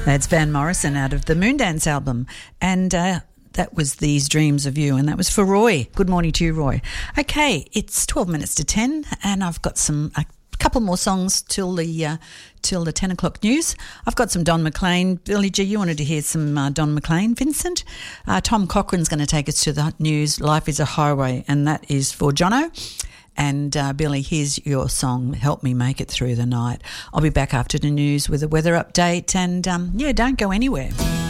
That's Van Morrison out of the Moondance album. And that was These Dreams of You, and that was for Roy. Good morning to you, Roy. Okay, it's 12 minutes to 10, and I've got a couple more songs till the 10 o'clock news. I've got some Don McLean. Billy G, you wanted to hear some Don McLean. Vincent, Tom Cochran's going to take us to the news. Life is a Highway, and that is for Jono. And Billy, here's your song, Help Me Make It Through the Night. I'll be back after the news with a weather update, and don't go anywhere.